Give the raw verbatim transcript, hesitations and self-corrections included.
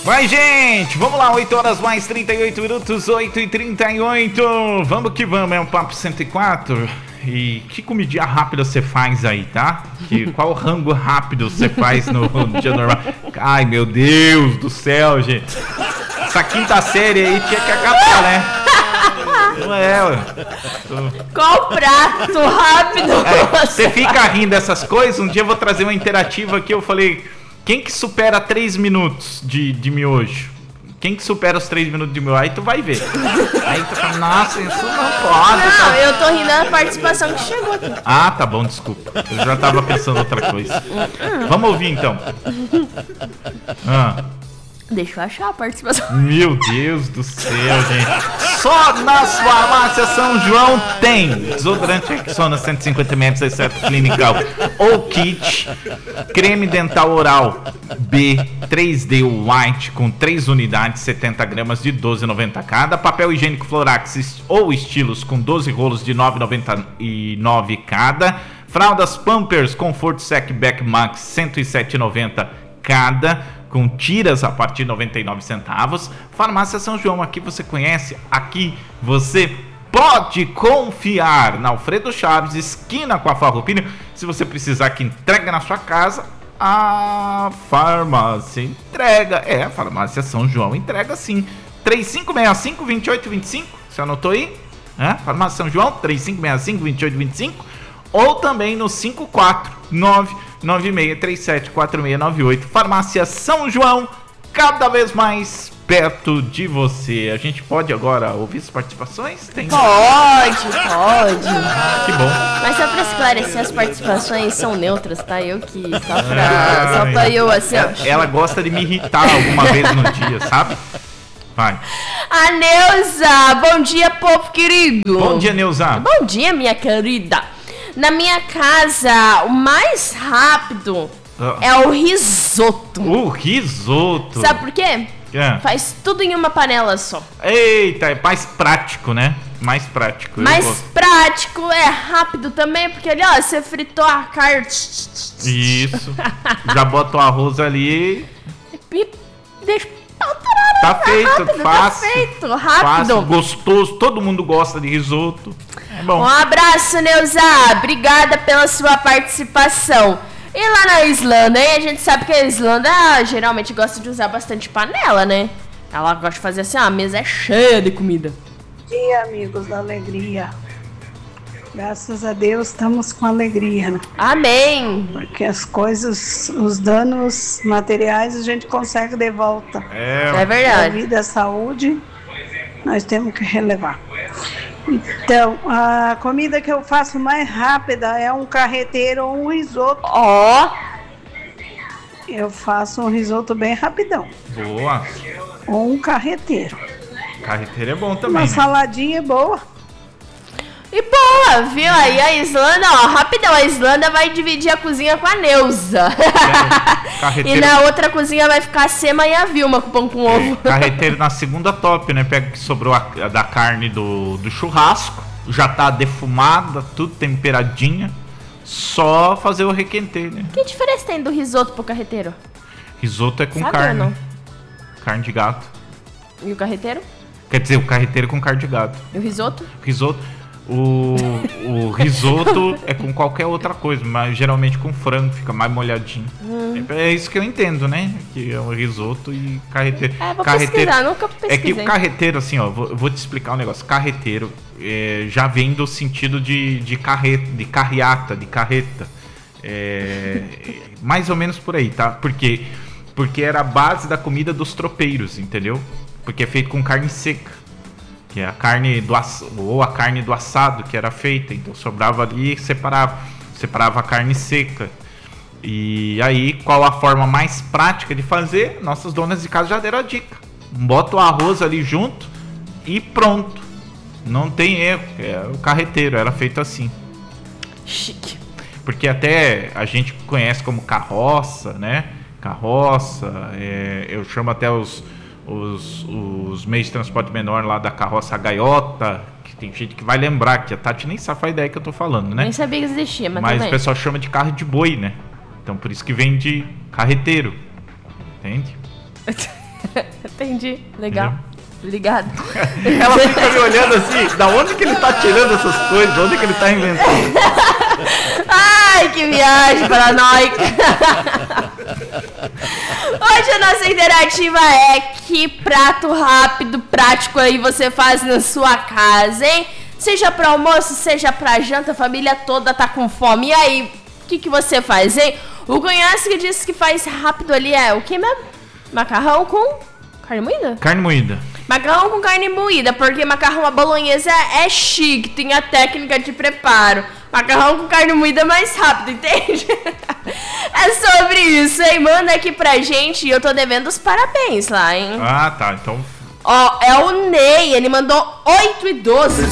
Vai, gente, vamos lá, oito horas mais trinta e oito minutos, oito e trinta e oito. Vamos que vamos, é um Papo cento e quatro. E que comidinha rápida você faz aí, tá? Que, qual rango rápido você faz no, no dia normal? Ai, meu Deus do céu, gente. Essa quinta série aí tinha que acabar, né? Não é, ué. Qual prato rápido? É, você fica rindo dessas coisas. Um dia eu vou trazer uma interativa aqui. Eu falei, quem que supera três minutos de, de miojo? Quem que supera os três minutos de miojo? Aí tu vai ver. Aí tu fala, nossa, isso não pode. Não, tá... eu tô rindo da participação que chegou aqui. Ah, tá bom, desculpa. Eu já tava pensando outra coisa. Vamos ouvir então. Ah. Deixa eu achar a participação. Meu Deus do céu, gente. Só nas farmácias São João tem desodorante Rexona cento e cinquenta mililitros, exceto clinical ou kit, creme dental oral B três D White com três unidades, setenta gramas de doze reais e noventa centavos cada, papel higiênico Florax ou estilos com doze rolos de nove reais e noventa e nove centavos cada, fraldas Pampers Comfort Sec Back Max cento e sete reais e noventa centavos cada, com tiras a partir de noventa e nove centavos. Farmácia São João, aqui você conhece, aqui você pode confiar. Na Alfredo Chaves, esquina com a Farroupilha. Se você precisar que entregue na sua casa, a farmácia entrega. É, a Farmácia São João entrega sim. três cinco seis cinco, dois oito dois cinco, você anotou aí? É, Farmácia São João, três cinco seis cinco, dois oito dois cinco. Ou também no cinco quatro nove nove seis três sete quatro seis nove oito. Farmácia São João, cada vez mais perto de você. A gente pode agora ouvir as participações? Tem... Pode, pode. Ah, que bom. Mas só pra esclarecer, as participações são neutras, tá? Eu que só pra, só pra eu assim, ó. Ela, ela gosta de me irritar alguma vez no dia, sabe? Vai. A Neuza, bom dia, povo querido. Bom dia, Neuza. Bom dia, minha querida. Na minha casa, o mais rápido uh. é o risoto. O risoto. Sabe por quê? É. Faz tudo em uma panela só. Eita, é mais prático, né? Mais prático. Mais prático, é rápido também, porque ali, ó, você fritou a carne. Isso. Já bota o arroz ali. E deixa. Tá feito, rápido, fácil. Tá feito, rápido. Fácil, gostoso. Todo mundo gosta de risoto. É bom. Um abraço, Neuza. Obrigada pela sua participação. E lá na Islândia, hein? A gente sabe que a Islândia geralmente gosta de usar bastante panela, né? Ela gosta de fazer assim, ó, a mesa é cheia de comida. Bom dia, amigos da alegria. Graças a Deus estamos com alegria, né? Amém. Porque as coisas, os danos materiais a gente consegue de volta. É, É A verdade. vida, a saúde, nós temos que relevar. Então, a comida que eu faço mais rápida é um carreteiro ou um risoto. Ó. Eu faço um risoto bem rapidão. boa. Ou um carreteiro. Carreteiro é bom também. Uma Né? saladinha boa. E boa, viu? Aí a Islândia, ó, rapidão, a Islândia vai dividir a cozinha com a Neuza. Carreteiro... E na outra cozinha vai ficar a Sema e a Vilma com pão com ovo. Carreteiro na segunda top, né? Pega o que sobrou a, a da carne do, do churrasco. Já tá defumada, tudo temperadinha. Só fazer o requenter, né? Que diferença tem do risoto pro carreteiro? Risoto é com Sabe carne. ou não? Carne de gato. E o carreteiro? Quer dizer, o carreteiro com carne de gato. E o risoto? Risoto. O, o risoto é com qualquer outra coisa, mas geralmente com frango, fica mais molhadinho. Hum. É, é isso que eu entendo, né? Que é o risoto e carreteiro. É, vou carreteiro pesquisar, nunca pesquisei. É que o carreteiro, assim, ó, vou, vou te explicar um negócio. Carreteiro é, já vem do sentido de, de carreta, de carreata, de carreta. É, mais ou menos por aí, tá? Porque, porque era a base da comida dos tropeiros, entendeu? Porque é feito com carne seca. Que é a carne do ass... ou a carne do assado que era feita, então sobrava ali e separava, separava a carne seca. E aí, qual a forma mais prática de fazer? Nossas donas de casa já deram a dica. Bota o arroz ali junto e pronto. Não tem erro, é o carreteiro, era feito assim. Chique. Porque até a gente conhece como carroça, né? Carroça, é... eu chamo até os Os, os meios de transporte menor lá da carroça a gaiota, que tem gente que vai lembrar, que a Tati nem sabe a ideia que eu tô falando, né? Nem sabia que existia, mas, Mas também. o pessoal chama de carro de boi, né? Então por isso que vem de carreteiro, entende? Entendi. Legal. Obrigado. Ela fica me olhando assim, da onde que ele tá tirando essas coisas? De onde que ele tá inventando? Ai, que viagem paranoica. Hoje a nossa interativa é: que prato rápido, prático aí você faz na sua casa, hein? Seja pra almoço, seja pra janta, a família toda tá com fome. E aí, o que que você faz, hein? O Gunhaski disse que faz rápido ali é o que mesmo? Macarrão com carne moída? Carne moída. Macarrão com carne moída, porque macarrão à bolonhesa é chique, tem a técnica de preparo. Macarrão com carne moída é mais rápido, entende? É sobre isso, hein? Manda aqui pra gente e eu tô devendo os parabéns lá, hein? Ah, tá, então... Ó, é o Ney, ele mandou oito e doze.